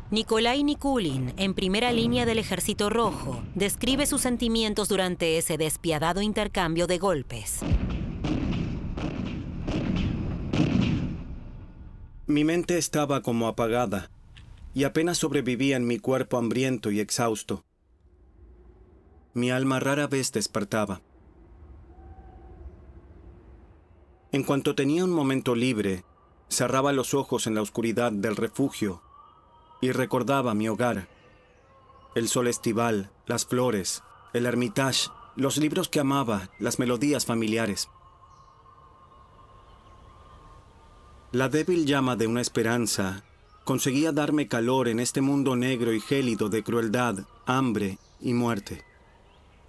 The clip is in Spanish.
Nikolai Nikulin, en primera línea del Ejército Rojo, describe sus sentimientos durante ese despiadado intercambio de golpes. Mi mente estaba como apagada y apenas sobrevivía en mi cuerpo hambriento y exhausto. Mi alma rara vez despertaba. En cuanto tenía un momento libre, cerraba los ojos en la oscuridad del refugio y recordaba mi hogar. El sol estival, las flores, el Hermitage, los libros que amaba, las melodías familiares. La débil llama de una esperanza conseguía darme calor en este mundo negro y gélido de crueldad, hambre y muerte.